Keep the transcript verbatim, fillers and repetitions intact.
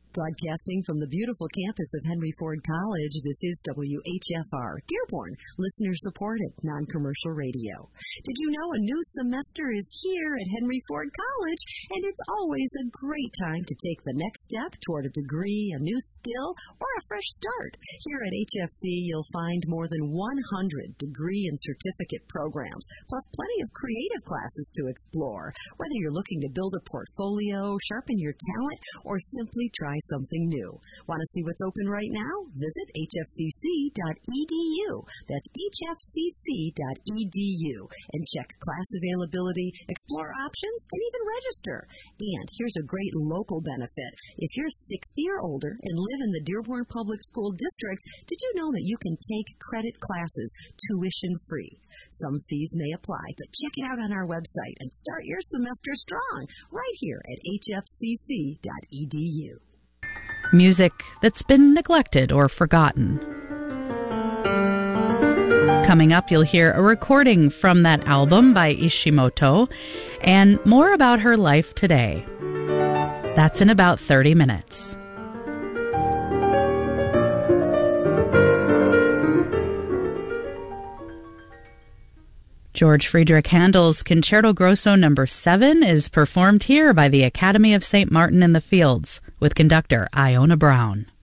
Broadcasting from the beautiful campus of Henry Ford College, this is W H F R, Dearborn, listener-supported, non-commercial radio. Did you know a new semester is here at Henry Ford College, and it's always a great time to take the next step toward a degree, a new skill, or a fresh start. Here at H F C, you'll find more than one hundred degree and certificate programs, plus plenty of creative classes to explore. Whether you're looking to build a portfolio, sharpen your talent, or simply try something new. Want to see what's open right now? Visit H F C C dot E D U. That's H F C C dot E D U. And check class availability, explore options, and even register. And here's a great local benefit. If you're sixty or older and live in the Dearborn Public School District, did you know that you can take credit classes tuition-free? Some fees may apply, but check it out on our website and start your semester strong right here at H F C C dot E D U. Music that's been neglected or forgotten. Coming up, you'll hear a recording from that album by Ishimoto and more about her life today. That's in about thirty minutes. George Friedrich Handel's Concerto Grosso number seven is performed here by the Academy of Saint Martin in the Fields with conductor Iona Brown.